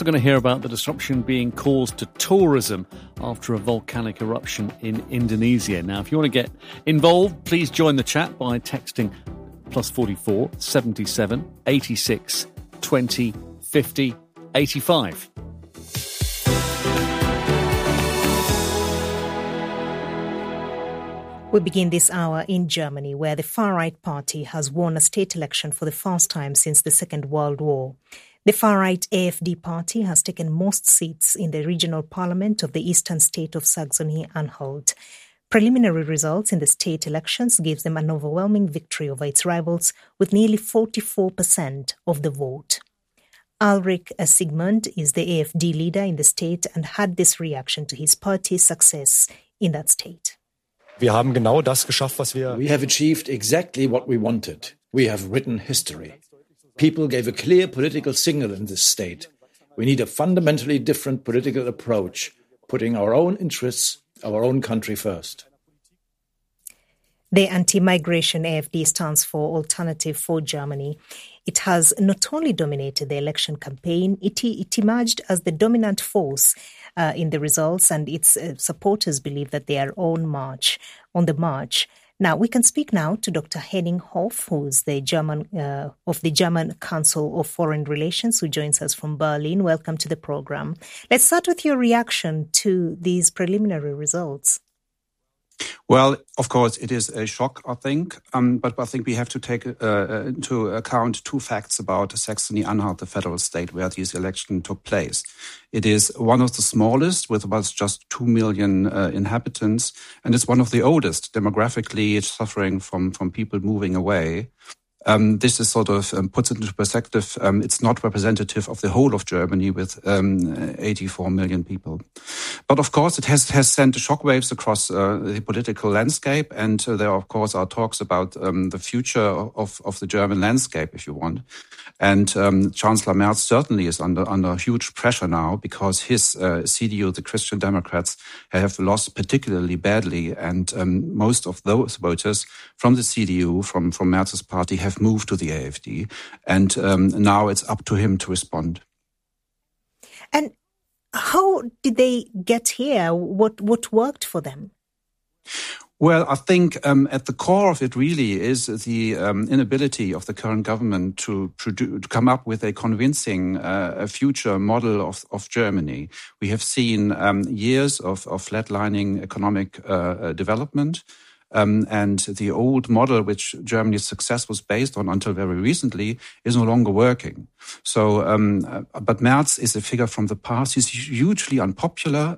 also going to hear about the disruption being caused to tourism after a volcanic eruption in Indonesia. Now, if you want to get involved, please join the chat by texting +44 77 86 20 50 85. We begin this hour in Germany, where the far-right party has won a state election for the first time since the Second World War. The far-right AfD party has taken most seats in the regional parliament of the eastern state of Saxony-Anhalt. Preliminary results in the state elections gives them an overwhelming victory over its rivals, with nearly 44% of the vote. Ulrich Sigmund is the AfD leader in the state and had this reaction to his party's success in that state. We have achieved exactly what we wanted. We have written history. People gave a clear political signal in this state. We need a fundamentally different political approach, putting our own interests, our own country first. The anti-migration AfD stands for Alternative for Germany. It has not only dominated the election campaign, it emerged as the dominant force in the results, and its supporters believe that they are on the march. Now, we can speak now to Dr. Henning Hoff, who is the of the German Council of Foreign Relations, who joins us from Berlin. Welcome to the program. Let's start with your reaction to these preliminary results. Well, of course, it is a shock, I think, but I think we have to take into account two facts about Saxony-Anhalt, the federal state where this election took place. It is one of the smallest, with about just 2 million inhabitants, and it's one of the oldest, demographically suffering from people moving away. This is sort of puts it into perspective. It's not representative of the whole of Germany with 84 million people. But of course, it has sent shockwaves across the political landscape. And there, of course, are talks about the future of the German landscape, if you want. And Chancellor Merz certainly is under huge pressure now because his CDU, the Christian Democrats, have lost particularly badly. And most of those voters from the CDU, from Merz's party, have moved to the AfD, and now it's up to him to respond. And how did they get here? What worked for them? Well, I think at the core of it really is the inability of the current government to come up with a convincing future model of Germany. We have seen years of flatlining economic development. And the old model, which Germany's success was based on until very recently, is no longer working. So, but Merz is a figure from the past. He's hugely unpopular,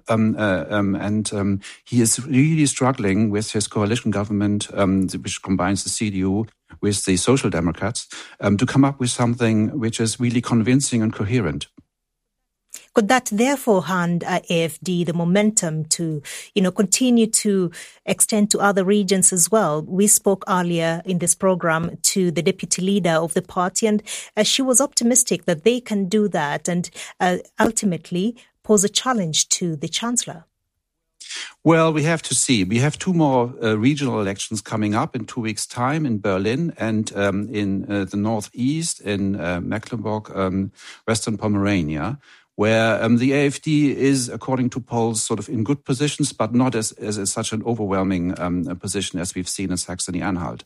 and he is really struggling with his coalition government, which combines the CDU with the Social Democrats, to come up with something which is really convincing and coherent. Could that therefore hand AfD the momentum to, continue to extend to other regions as well? We spoke earlier in this program to the deputy leader of the party, and she was optimistic that they can do that and ultimately pose a challenge to the chancellor. Well, we have to see. We have two more regional elections coming up in 2 weeks' time in Berlin and in the northeast in Mecklenburg, Western Pomerania, where the AfD is, according to polls, sort of in good positions, but not as such an overwhelming position as we've seen in Saxony-Anhalt.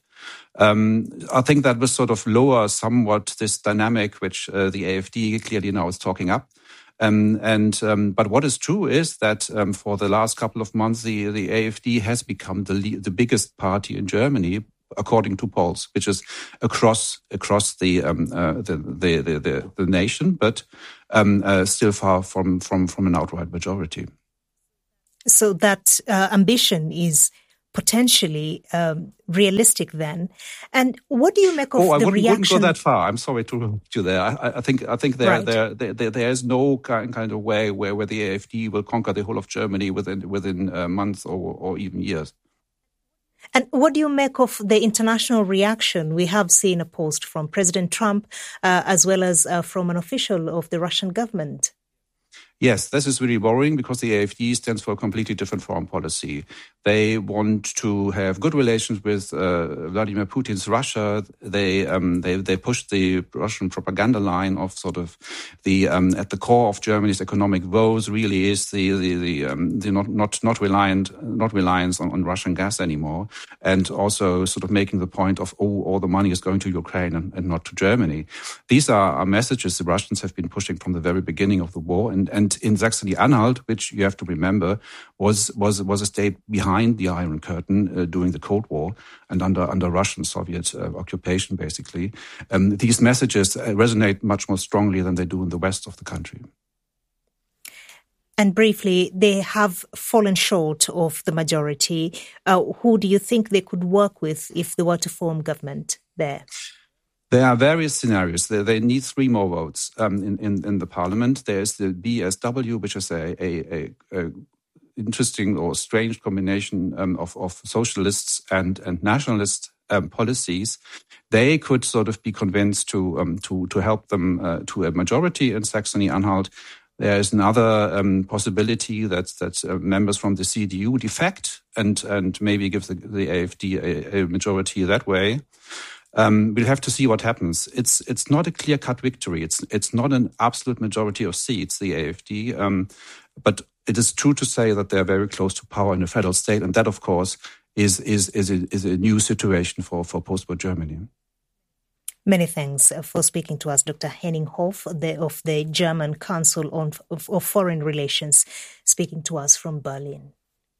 I think that will sort of lower somewhat this dynamic which the AfD clearly now is talking up. But what is true is that for the last couple of months, the AfD has become the biggest party in Germany, according to polls, which is across the nation, but still far from an outright majority. So that ambition is potentially realistic then. And what do you make of the reaction? I wouldn't go that far. I'm sorry to interrupt you there. I think there is no kind of way where the AfD will conquer the whole of Germany within months or even years. And what do you make of the international reaction? We have seen a post from President Trump as well as from an official of the Russian government. Yes, this is really worrying because the AfD stands for a completely different foreign policy. They want to have good relations with Vladimir Putin's Russia. They push the Russian propaganda line of sort of the at the core of Germany's economic woes really is the not reliance on Russian gas anymore, and also sort of making the point of all the money is going to Ukraine and not to Germany. These are messages the Russians have been pushing from the very beginning of the war, and in Saxony-Anhalt, which you have to remember was a state behind the Iron Curtain during the Cold War and under Russian Soviet occupation, basically. These messages resonate much more strongly than they do in the west of the country. And briefly, they have fallen short of the majority. Who do you think they could work with if they were to form government there? There are various scenarios. They need 3 more votes in the parliament. There's the BSW, which is a interesting or strange combination of socialists and nationalist policies. They could sort of be convinced to help them to a majority in Saxony-Anhalt. There is another possibility that members from the CDU defect and maybe give the AfD a majority that way. We'll have to see what happens. It's not a clear-cut victory. It's not an absolute majority of seats, the AfD, but it is true to say that they're very close to power in the federal state, and that, of course, is a new situation for post-war Germany. Many thanks for speaking to us, Dr. Henning Hoff of the German Council of Foreign Relations, speaking to us from Berlin.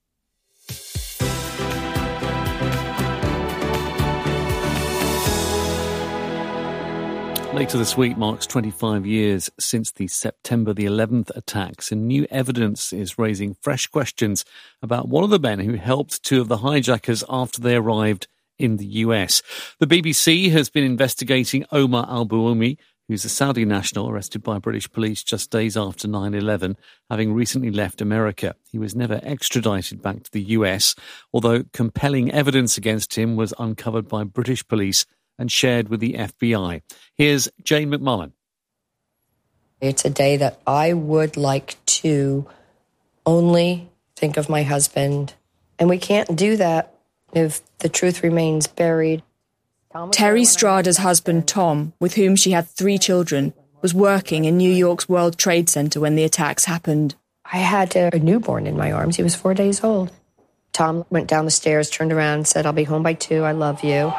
Later this week marks 25 years since the September the 11th attacks, and new evidence is raising fresh questions about one of the men who helped 2 of the hijackers after they arrived in the US. The BBC has been investigating Omar al-Bayoumi, who's a Saudi national arrested by British police just days after 9/11, having recently left America. He was never extradited back to the US, although compelling evidence against him was uncovered by British police and shared with the FBI. Here's Jane McMullen. It's a day that I would like to only think of my husband, and we can't do that if the truth remains buried. Terry Strada's husband, Tom, with whom she had 3 children, was working in New York's World Trade Center when the attacks happened. I had a newborn in my arms. He was 4 days old. Tom went down the stairs, turned around, said, "I'll be home by 2. I love you."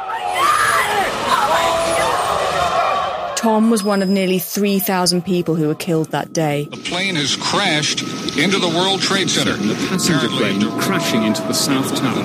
Tom was one of nearly 3,000 people who were killed that day. The plane has crashed into the World Trade Center. The passenger plane crashing into the South Tower.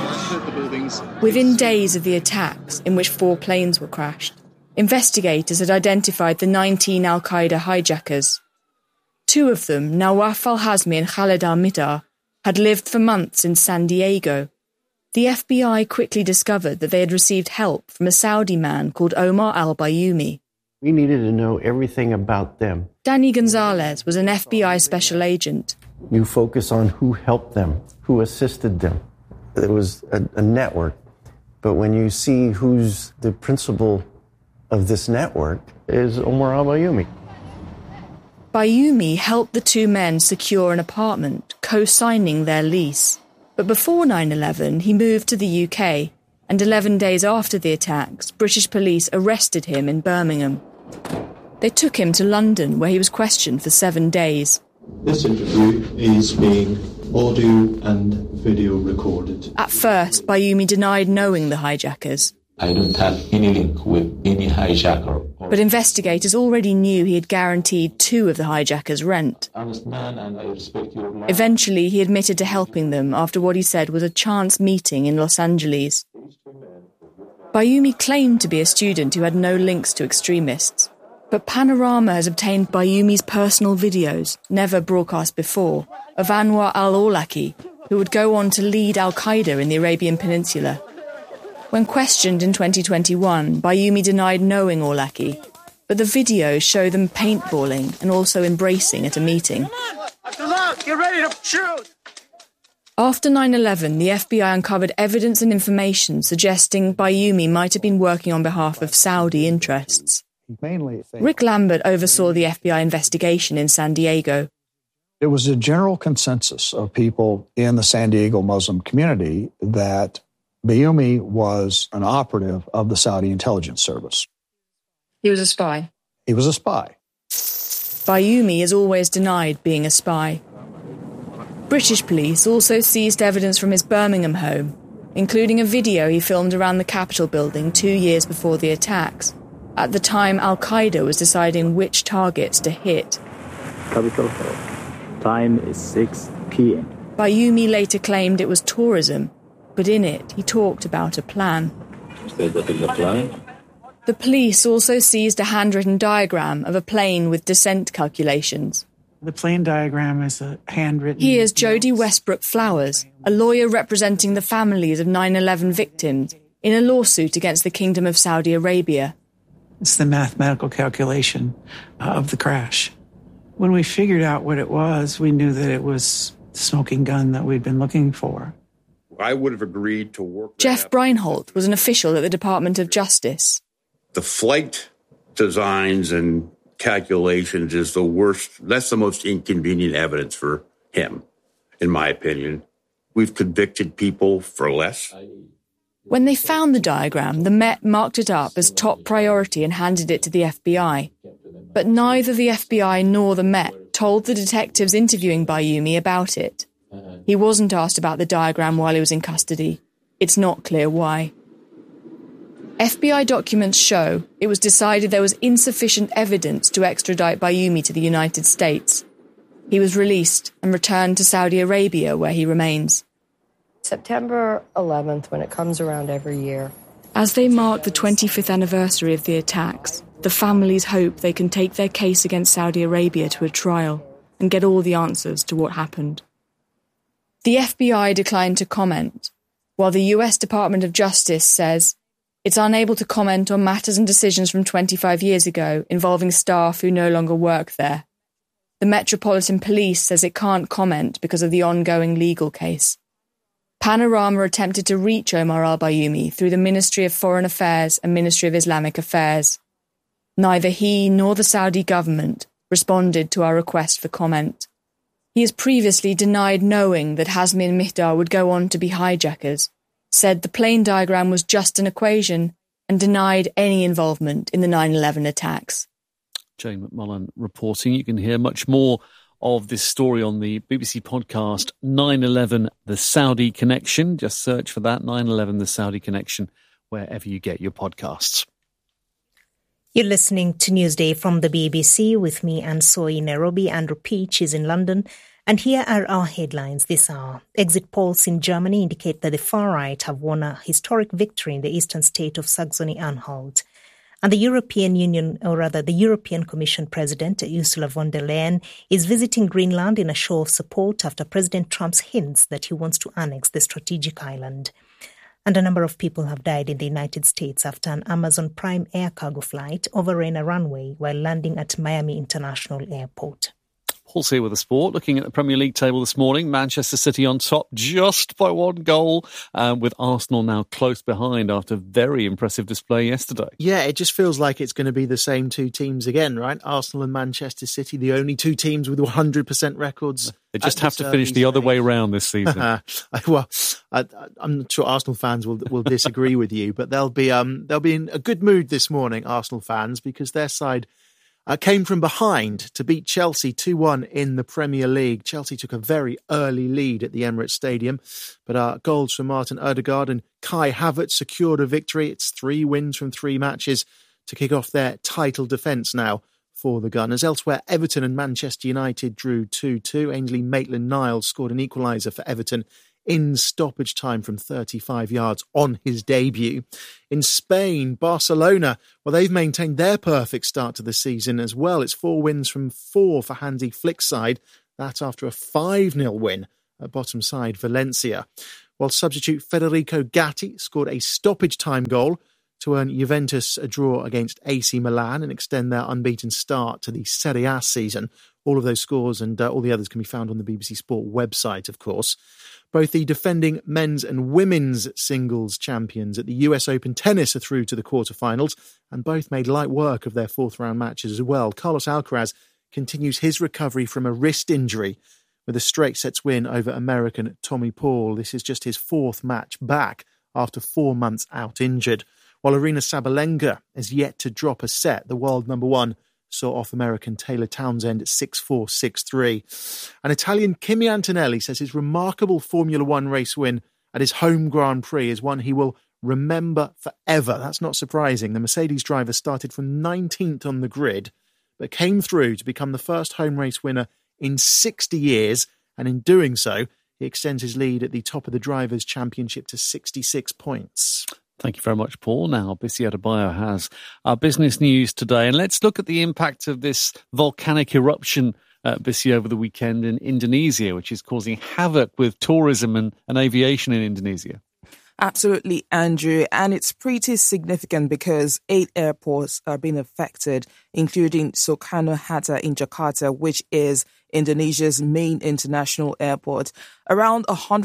Within days of the attacks, in which 4 planes were crashed, investigators had identified the 19 al-Qaeda hijackers. 2 of them, Nawaf al-Hazmi and Khaled al-Mihdhar, had lived for months in San Diego. The FBI quickly discovered that they had received help from a Saudi man called Omar al-Bayoumi. We needed to know everything about them. Danny Gonzalez was an FBI special agent. You focus on who helped them, who assisted them. It was a network. But when you see who's the principal of this network is Omar al-Bayoumi. Bayoumi helped the 2 men secure an apartment, co-signing their lease. But before 9/11, he moved to the UK, and 11 days after the attacks, British police arrested him in Birmingham. They took him to London, where he was questioned for 7 days. This interview is being audio and video recorded. At first, Bayoumi denied knowing the hijackers. I don't have any link with any hijacker. But investigators already knew he had guaranteed 2 of the hijackers rent. Honest man, and I respect your life. Eventually, he admitted to helping them after what he said was a chance meeting in Los Angeles. Bayoumi claimed to be a student who had no links to extremists. But Panorama has obtained Bayoumi's personal videos, never broadcast before, of Anwar al-Awlaki, who would go on to lead al-Qaeda in the Arabian Peninsula. When questioned in 2021, Bayoumi denied knowing Awlaki, but the videos show them paintballing and also embracing at a meeting. Get ready to shoot! After 9/11, the FBI uncovered evidence and information suggesting Bayoumi might have been working on behalf of Saudi interests. Rick Lambert oversaw the FBI investigation in San Diego. It was a general consensus of people in the San Diego Muslim community that Bayoumi was an operative of the Saudi intelligence service. He was a spy. He was a spy. Bayoumi has always denied being a spy. British police also seized evidence from his Birmingham home, including a video he filmed around the Capitol building 2 years before the attacks. At the time, Al-Qaeda was deciding which targets to hit. Capitol Hill. Time is 6 p.m. Bayoumi later claimed it was tourism, but in it he talked about a plan. Is that the plan? The police also seized a handwritten diagram of a plane with descent calculations. The plane diagram is a handwritten... Here's Jodie Westbrook Flowers, a lawyer representing the families of 9/11 victims in a lawsuit against the Kingdom of Saudi Arabia. It's the mathematical calculation of the crash. When we figured out what it was, we knew that it was the smoking gun that we'd been looking for. I would have agreed to work... Jeff Breinholt was an official at the Department of Justice. The flight designs and calculations is the worst. That's the most inconvenient evidence for him, in my opinion. We've convicted people for less. When they found the diagram, the Met marked it up as top priority and handed it to the FBI. But neither the FBI nor the Met told the detectives interviewing Bayoumi about it. He wasn't asked about the diagram while he was in custody. It's not clear why. FBI documents show it was decided there was insufficient evidence to extradite Bayoumi to the United States. He was released and returned to Saudi Arabia, where he remains. September 11th, when it comes around every year. As they mark the 25th anniversary of the attacks, the families hope they can take their case against Saudi Arabia to a trial and get all the answers to what happened. The FBI declined to comment, while the US Department of Justice says it's unable to comment on matters and decisions from 25 years ago involving staff who no longer work there. The Metropolitan Police says it can't comment because of the ongoing legal case. Panorama attempted to reach Omar al-Bayoumi through the Ministry of Foreign Affairs and Ministry of Islamic Affairs. Neither he nor the Saudi government responded to our request for comment. He has previously denied knowing that Hazmi and Mihdar would go on to be hijackers, said the plane diagram was just an equation, and denied any involvement in the 9/11 attacks. Jane McMullen reporting. You can hear much more of this story on the BBC podcast 9/11 The Saudi Connection. Just search for that, 9/11 The Saudi Connection, wherever you get your podcasts. You're listening to Newsday from the BBC with me, Anne Soy, in Nairobi. Andrew Peach is in London. And here are our headlines this hour. Exit polls in Germany indicate that the far-right have won a historic victory in the eastern state of Saxony-Anhalt. And the European Commission President, Ursula von der Leyen, is visiting Greenland in a show of support after President Trump's hints that he wants to annex the strategic island. And a number of people have died in the United States after an Amazon Prime air cargo flight overran a runway while landing at Miami International Airport. Paul's here with the sport, looking at the Premier League table this morning. Manchester City on top just by one goal, with Arsenal now close behind after a very impressive display yesterday. Yeah, it just feels like it's going to be the same two teams again, right? Arsenal and Manchester City, the only two teams with 100% records. They just have to finish the other way round this season. Well, I'm not sure Arsenal fans will disagree with you, but they'll be in a good mood this morning, Arsenal fans, because their side came from behind to beat Chelsea 2-1 in the Premier League. Chelsea took a very early lead at the Emirates Stadium, but goals from Martin Odegaard and Kai Havertz secured a victory. It's 3 wins from 3 matches to kick off their title defence now for the Gunners. Elsewhere, Everton and Manchester United drew 2-2. Ainsley Maitland-Niles scored an equaliser for Everton in stoppage time from 35 yards on his debut. In Spain, Barcelona, well, they've maintained their perfect start to the season as well. It's 4 wins from 4 for Hansi Flick's side. That after a 5-0 win at bottom side Valencia. While substitute Federico Gatti scored a stoppage time goal to earn Juventus a draw against AC Milan and extend their unbeaten start to the Serie A season. All of those scores and all the others can be found on the BBC Sport website, of course. Both the defending men's and women's singles champions at the US Open Tennis are through to the quarterfinals, and both made light work of their 4th round matches as well. Carlos Alcaraz continues his recovery from a wrist injury with a straight sets win over American Tommy Paul. This is just his fourth match back after 4 months out injured. While Aryna Sabalenka is yet to drop a set, the world number one saw off American Taylor Townsend at 6-4, 6-3. An Italian Kimi Antonelli says his remarkable Formula One race win at his home Grand Prix is one he will remember forever. That's not surprising. The Mercedes driver started from 19th on the grid, but came through to become the first home race winner in 60 years, and in doing so, he extends his lead at the top of the Drivers' Championship to 66 points. Thank you very much, Paul. Now, Bisi Adebayo has our business news today, and let's look at the impact of this volcanic eruption, Bisi, over the weekend in Indonesia, which is causing havoc with tourism and aviation in Indonesia. Absolutely, Andrew. And it's pretty significant because 8 airports are being affected, including Soekarno-Hatta in Jakarta, which is Indonesia's main international airport. Around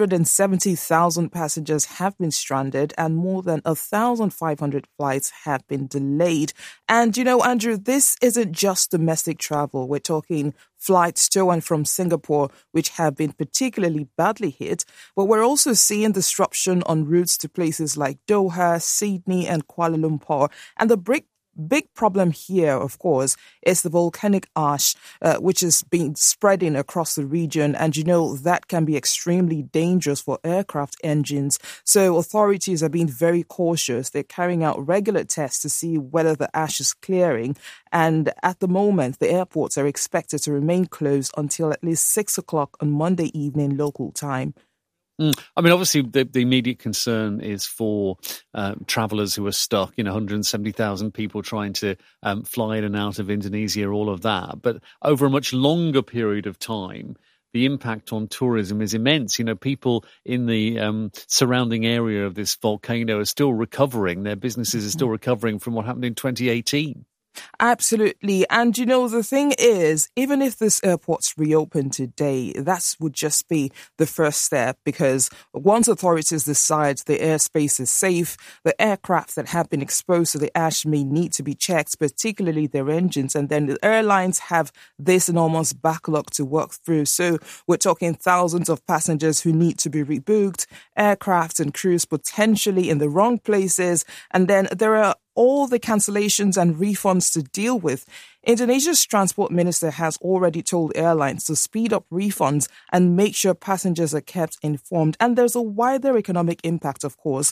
170,000 passengers have been stranded and more than 1,500 flights have been delayed. And, you know, Andrew, this isn't just domestic travel. We're talking flights to and from Singapore, which have been particularly badly hit. But we're also seeing disruption on routes to places like Doha, Sydney and Kuala Lumpur. And the big problem here, of course, is the volcanic ash, which has been spreading across the region. And, you know, that can be extremely dangerous for aircraft engines. So authorities are being very cautious. They're carrying out regular tests to see whether the ash is clearing. And at the moment, the airports are expected to remain closed until at least 6 o'clock on Monday evening local time. I mean, obviously, the immediate concern is for travellers who are stuck, 170,000 people trying to fly in and out of Indonesia, all of that. But over a much longer period of time, the impact on tourism is immense. People in the surrounding area of this volcano are still recovering. Their businesses are still recovering from what happened in 2018. Absolutely. And, you know, the thing is, even if this airport's reopened today, that would just be the first step, because once authorities decide the airspace is safe, the aircraft that have been exposed to the ash may need to be checked, particularly their engines. And then the airlines have this enormous backlog to work through. So we're talking thousands of passengers who need to be rebooked, aircraft and crews potentially in the wrong places. And then there are all the cancellations and refunds to deal with. Indonesia's transport minister has already told airlines to speed up refunds and make sure passengers are kept informed. And there's a wider economic impact, of course.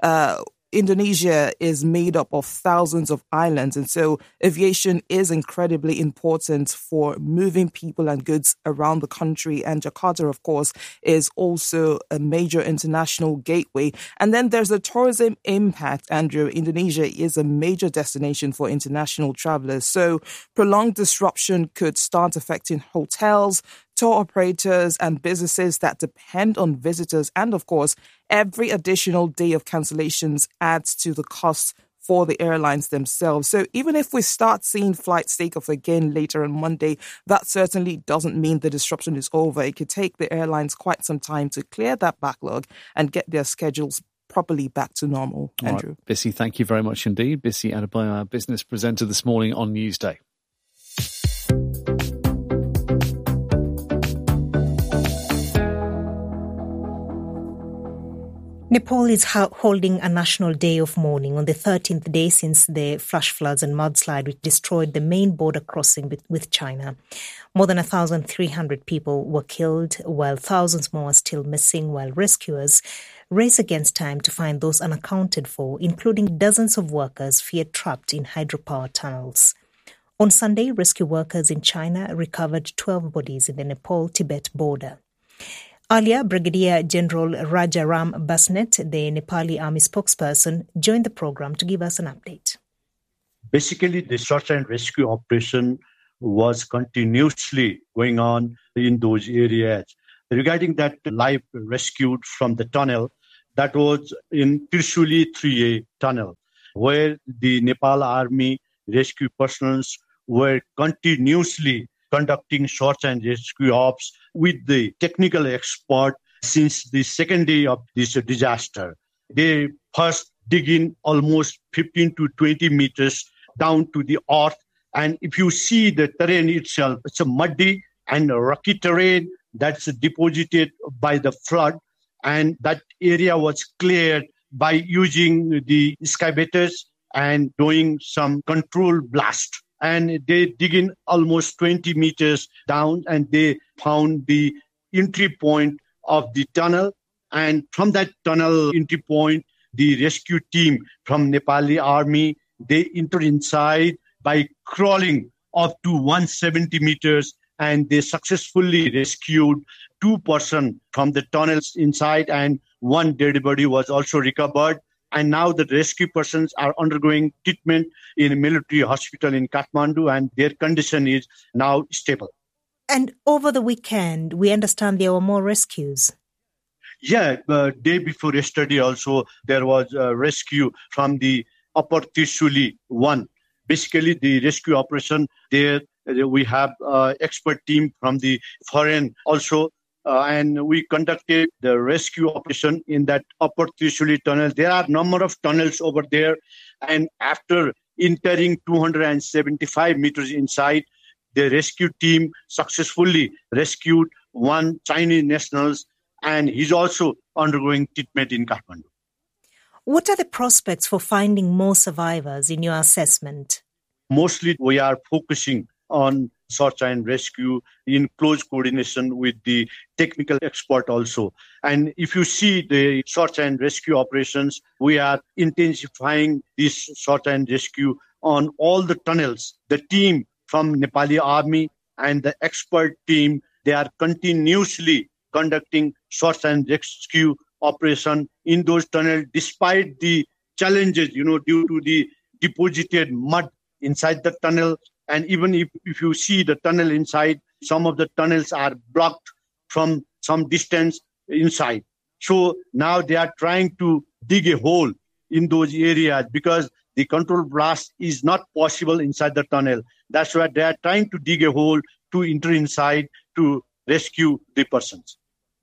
Indonesia is made up of thousands of islands, and so aviation is incredibly important for moving people and goods around the country. And Jakarta, of course, is also a major international gateway. And then there's the tourism impact, Andrew. Indonesia is a major destination for international travelers, so prolonged disruption could start affecting hotels, tour operators and businesses that depend on visitors. And of course, every additional day of cancellations adds to the cost for the airlines themselves. So even if we start seeing flights take off again later on Monday, that certainly doesn't mean the disruption is over. It could take the airlines quite some time to clear that backlog and get their schedules properly back to normal. Andrew. Right, Bisi, thank you very much indeed. Bisi Adebayo, our business presenter this morning on Newsday. Nepal is holding a national day of mourning on the 13th day since the flash floods and mudslide which destroyed the main border crossing with China. More than 1,300 people were killed, while thousands more are still missing, while rescuers race against time to find those unaccounted for, including dozens of workers feared trapped in hydropower tunnels. On Sunday, rescue workers in China recovered 12 bodies in the Nepal-Tibet border. Earlier, Brigadier General Rajaram Basnet, the Nepali Army spokesperson, joined the program to give us an update. Basically, the search and rescue operation was continuously going on in those areas. Regarding that life rescued from the tunnel, that was in Trishuli 3A tunnel, where the Nepal Army rescue personnel were continuously conducting search and rescue ops with the technical expert since the second day of this disaster. They first dig in almost 15 to 20 meters down to the earth, And if you see the terrain itself, it's a muddy and rocky terrain that's deposited by the flood. And that area was cleared by using the excavators and doing some controlled blast. And they dig in almost 20 meters down and they found the entry point of the tunnel. And from that tunnel entry point, the rescue team from Nepali army, they entered inside by crawling up to 170 meters and they successfully rescued 2 persons from the tunnels inside and 1 dead body was also recovered. And now the rescue persons are undergoing treatment in a military hospital in Kathmandu and their condition is now stable. And over the weekend, we understand there were more rescues. Yeah, the day before yesterday also, there was a rescue from the Upper Trishuli 1. Basically, the rescue operation there, we have expert team from the foreign also. And we conducted the rescue operation in that Upper Trishuli tunnel. There are a number of tunnels over there. And after entering 275 meters inside, the rescue team successfully rescued 1 Chinese national, and he's also undergoing treatment in Kathmandu. What are the prospects for finding more survivors in your assessment? Mostly we are focusing on search and rescue in close coordination with the technical expert also. And if you see the search and rescue operations, we are intensifying this search and rescue on all the tunnels. The team from Nepali army and the expert team, they are continuously conducting search and rescue operation in those tunnels despite the challenges, due to the deposited mud inside the tunnel. And even if you see the tunnel inside, some of the tunnels are blocked from some distance inside. So now they are trying to dig a hole in those areas because the controlled blast is not possible inside the tunnel. That's why they are trying to dig a hole to enter inside to rescue the persons.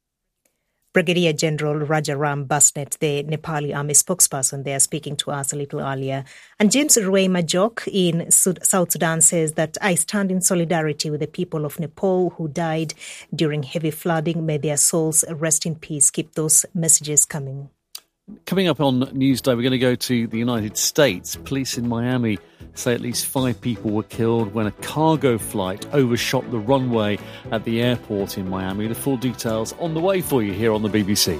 Brigadier General Rajaram Basnet, the Nepali Army spokesperson there, speaking to us a little earlier. And James Ruei Majok in South Sudan says that I stand in solidarity with the people of Nepal who died during heavy flooding. May their souls rest in peace. Keep those messages coming. Coming up on Newsday, we're going to go to the United States. Police in Miami say at least 5 people were killed when a cargo flight overshot the runway at the airport in Miami. The full details on the way for you here on the BBC.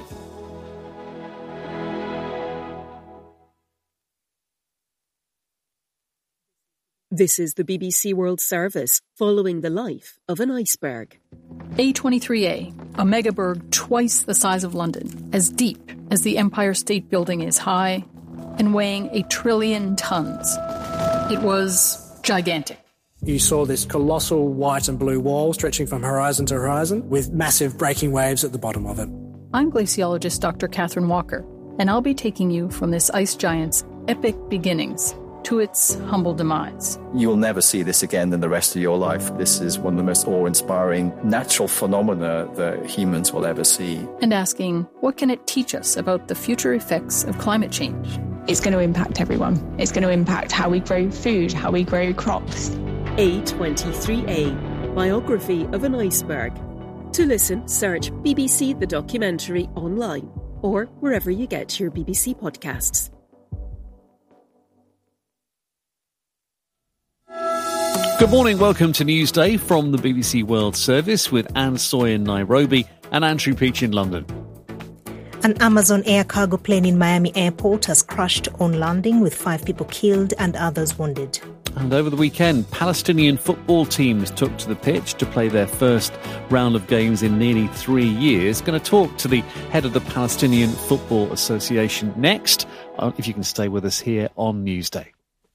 This is the BBC World Service, following the life of an iceberg. A23A, a megaberg twice the size of London, as deep as the Empire State Building is high, and weighing 1 trillion tons. It was gigantic. You saw this colossal white and blue wall stretching from horizon to horizon with massive breaking waves at the bottom of it. I'm glaciologist Dr. Catherine Walker, and I'll be taking you from this ice giant's epic beginnings to its humble demise. You'll never see this again in the rest of your life. This is one of the most awe-inspiring natural phenomena that humans will ever see. And asking, what can it teach us about the future effects of climate change? It's going to impact everyone. It's going to impact how we grow food, how we grow crops. A23A, biography of an iceberg. To listen, search BBC The Documentary online or wherever you get your BBC podcasts. Good morning, welcome to Newsday from the BBC World Service with Anne Soy in Nairobi and Andrew Peach in London. An Amazon air cargo plane in Miami Airport has crashed on landing with 5 people killed and others wounded. And over the weekend, Palestinian football teams took to the pitch to play their first round of games in nearly 3 years. Going to talk to the head of the Palestinian Football Association next, if you can stay with us here on Newsday.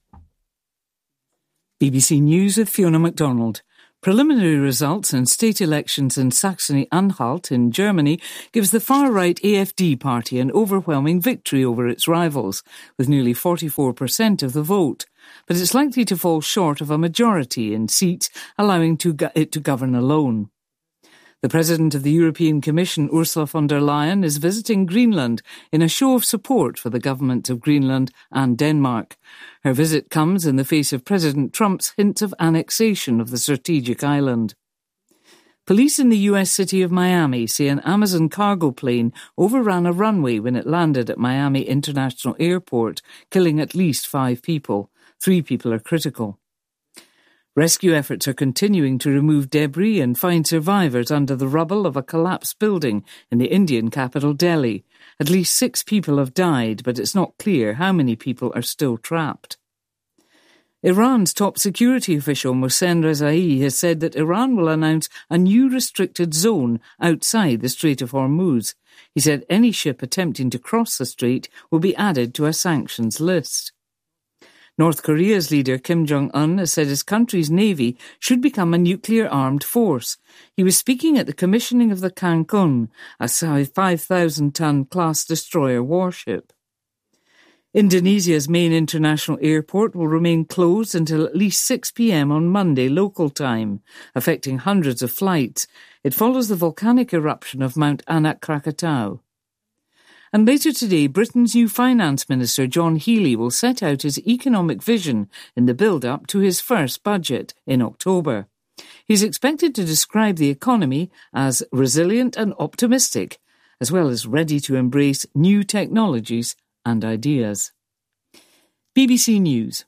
BBC News with Fiona MacDonald. Preliminary results in state elections in Saxony-Anhalt in Germany gives the far-right AfD party an overwhelming victory over its rivals, with nearly 44% of the vote. But it's likely to fall short of a majority in seats, allowing it to govern alone. The President of the European Commission, Ursula von der Leyen, is visiting Greenland in a show of support for the governments of Greenland and Denmark. Her visit comes in the face of President Trump's hint of annexation of the strategic island. Police in the US city of Miami say an Amazon cargo plane overran a runway when it landed at Miami International Airport, killing at least 5 people. 3 people are critical. Rescue efforts are continuing to remove debris and find survivors under the rubble of a collapsed building in the Indian capital, Delhi. At least 6 people have died, but it's not clear how many people are still trapped. Iran's top security official Mohsen Rezaei has said that Iran will announce a new restricted zone outside the Strait of Hormuz. He said any ship attempting to cross the strait will be added to a sanctions list. North Korea's leader Kim Jong-un has said his country's navy should become a nuclear-armed force. He was speaking at the commissioning of the Cancun, a 5,000-ton class destroyer warship. Indonesia's main international airport will remain closed until at least 6 p.m. on Monday local time, affecting hundreds of flights. It follows the volcanic eruption of Mount Anak Krakatau. And later today, Britain's new Finance Minister John Healey will set out his economic vision in the build-up to his first budget in October. He's expected to describe the economy as resilient and optimistic, as well as ready to embrace new technologies and ideas. BBC News.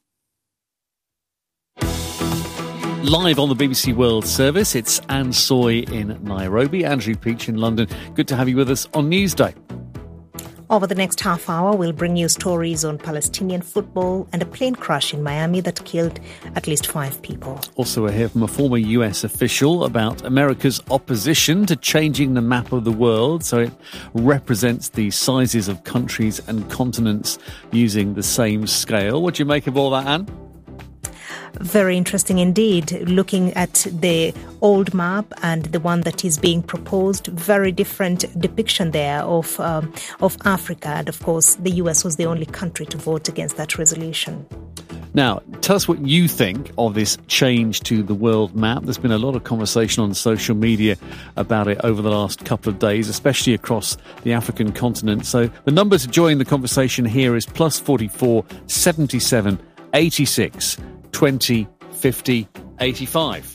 Live on the BBC World Service, it's Anne Soy in Nairobi, Andrew Peach in London. Good to have you with us on Newsday. Over the next half hour, we'll bring you stories on Palestinian football and a plane crash in Miami that killed at least 5 people. Also, we'll hear from a former US official about America's opposition to changing the map of the world so it represents the sizes of countries and continents using the same scale. What do you make of all that, Anne? Very interesting indeed. Looking at the old map and the one that is being proposed, very different depiction there of Africa. And of course, the US was the only country to vote against that resolution. Now, tell us what you think of this change to the world map. There's been a lot of conversation on social media about it over the last couple of days, especially across the African continent. So the number to join the conversation here is +44 77 86 20 50 85.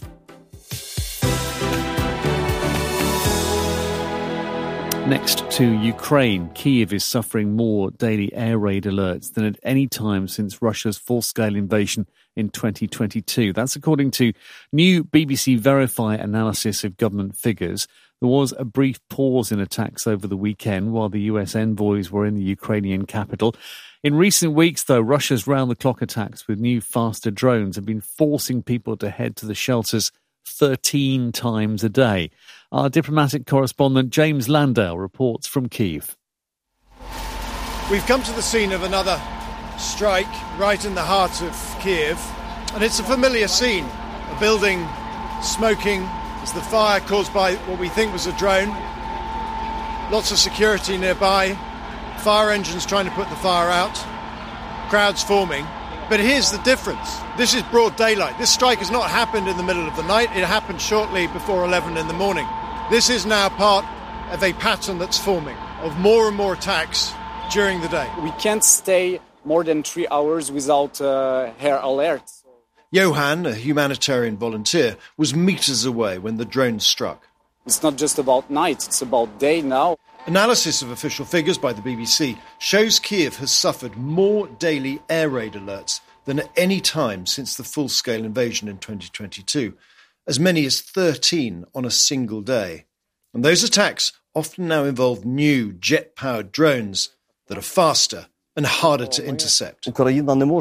Next to Ukraine, Kyiv is suffering more daily air raid alerts than at any time since Russia's full-scale invasion in 2022. That's according to new BBC Verify analysis of government figures. There was a brief pause in attacks over the weekend while the US envoys were in the Ukrainian capital. In recent weeks, though, Russia's round-the-clock attacks with new, faster drones have been forcing people to head to the shelters 13 times a day. Our diplomatic correspondent James Landale reports from Kyiv. We've come to the scene of another strike right in the heart of Kyiv, and it's a familiar scene. A building smoking as the fire caused by what we think was a drone. Lots of security nearby. Fire engines trying to put the fire out. Crowds forming. But here's the difference. This is broad daylight. This strike has not happened in the middle of the night. It happened shortly before 11 in the morning. This is now part of a pattern that's forming of more and more attacks during the day. We can't stay more than 3 hours without air alerts. Johan, a humanitarian volunteer, was meters away when the drone struck. It's not just about night, it's about day now. Analysis of official figures by the BBC shows Kyiv has suffered more daily air raid alerts than at any time since the full-scale invasion in 2022, as many as 13 on a single day. And those attacks often now involve new jet-powered drones that are faster and harder to intercept. Yuri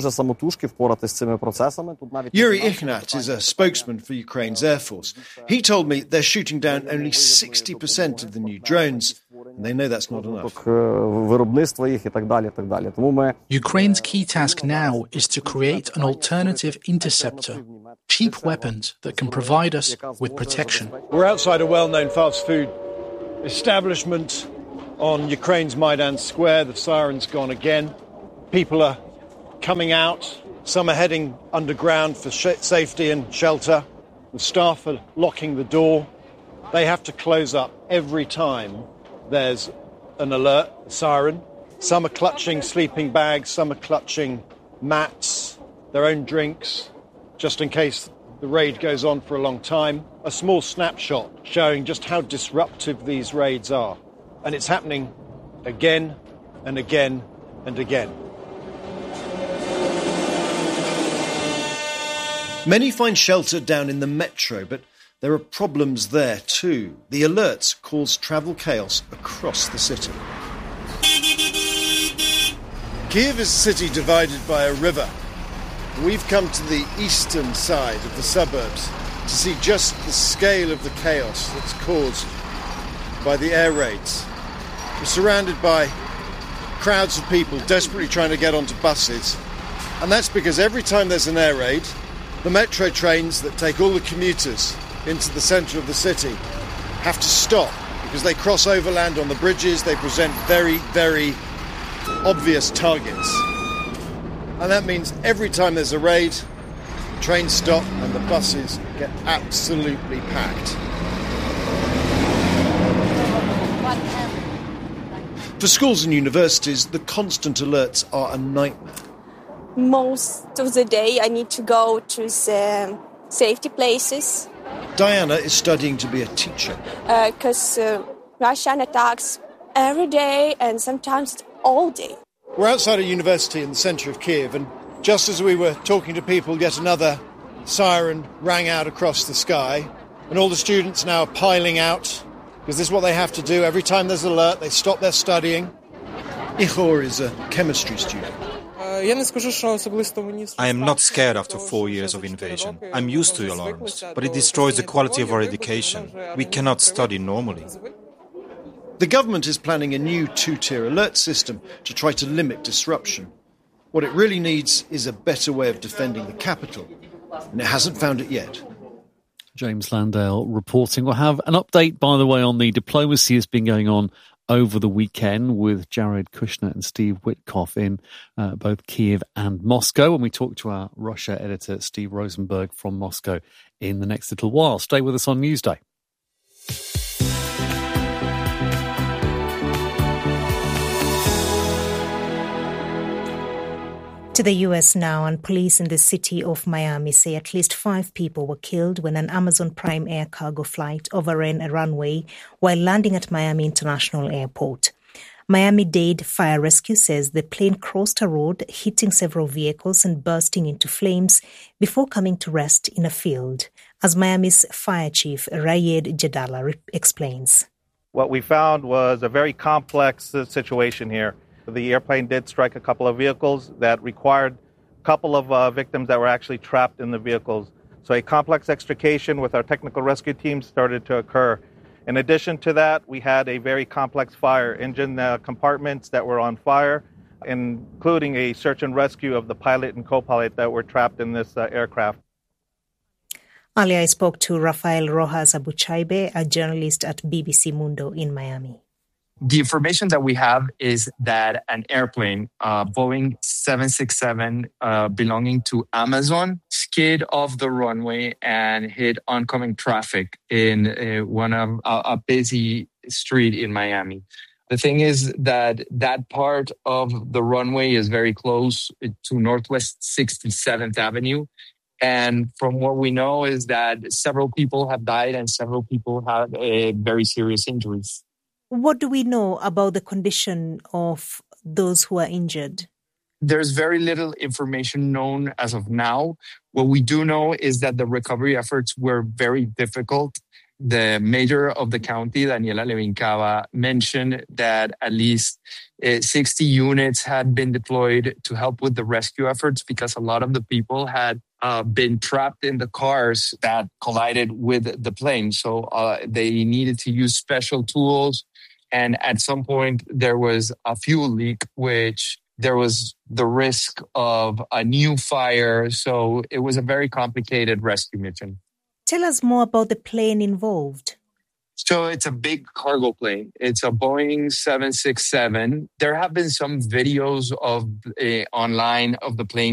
Ignat is a spokesman for Ukraine's Air Force. He told me they're shooting down only 60% of the new drones, and they know that's not enough. Ukraine's key task now is to create an alternative interceptor, cheap weapons that can provide us with protection. We're outside a well-known fast food establishment on Ukraine's Maidan Square. The siren's gone again. People are coming out. Some are heading underground for safety and shelter. The staff are locking the door. They have to close up every time there's an alert, a siren. Some are clutching sleeping bags, some are clutching mats, their own drinks, just in case the raid goes on for a long time. A small snapshot showing just how disruptive these raids are. And it's happening again and again and again. Many find shelter down in the metro, but there are problems there too. The alerts cause travel chaos across the city. Kyiv is a city divided by a river. We've come to the eastern side of the suburbs to see just the scale of the chaos that's caused by the air raids. We're surrounded by crowds of people desperately trying to get onto buses, and that's because every time there's an air raid, the metro trains that take all the commuters into the centre of the city have to stop because they cross overland on the bridges. They present very, very obvious targets. And that means every time there's a raid, the trains stop and the buses get absolutely packed. For schools and universities, the constant alerts are a nightmare. Most of the day I need to go to the safety places. Diana is studying to be a teacher. Because Russian attacks every day and sometimes all day. We're outside a university in the centre of Kyiv, and just as we were talking to people, yet another siren rang out across the sky, and all the students now are piling out, because this is what they have to do. Every time there's an alert, they stop their studying. Ihor is a chemistry student. I am not scared after 4 years of invasion. I'm used to alarms, but it destroys the quality of our education. We cannot study normally. The government is planning a new two-tier alert system to try to limit disruption. What it really needs is a better way of defending the capital, and it hasn't found it yet. James Landale reporting. We'll have an update, by the way, on the diplomacy that's been going on over the weekend with Jared Kushner and Steve Witkoff in both Kyiv and Moscow. And we talk to our Russia editor, Steve Rosenberg, from Moscow in the next little while. Stay with us on Newsday. To the US now, and police in the city of Miami say at least 5 people were killed when an Amazon Prime Air cargo flight overran a runway while landing at Miami International Airport. Miami-Dade Fire Rescue says the plane crossed a road, hitting several vehicles and bursting into flames before coming to rest in a field, as Miami's fire chief Rayed Jadala explains. What we found was a very complex situation here. The airplane did strike a couple of vehicles that required a couple of victims that were actually trapped in the vehicles. So a complex extrication with our technical rescue team started to occur. In addition to that, we had a very complex fire, engine compartments that were on fire, including a search and rescue of the pilot and co-pilot that were trapped in this aircraft. Earlier, I spoke to Rafael Rojas Abuchaibe, a journalist at BBC Mundo in Miami. The information that we have is that an airplane, Boeing 767, belonging to Amazon, skid off the runway and hit oncoming traffic in a busy street in Miami. The thing is that part of the runway is very close to Northwest 67th Avenue. And from what we know is that several people have died and several people have very serious injuries. What do we know about the condition of those who are injured? There's very little information known as of now. What we do know is that the recovery efforts were very difficult. The mayor of the county, Daniela Levincava, mentioned that at least 60 units had been deployed to help with the rescue efforts because a lot of the people had been trapped in the cars that collided with the plane. So they needed to use special tools. And at some point, there was a fuel leak, which there was the risk of a new fire. So it was a very complicated rescue mission. Tell us more about the plane involved. So it's a big cargo plane. It's a Boeing 767. There have been some videos online of the plane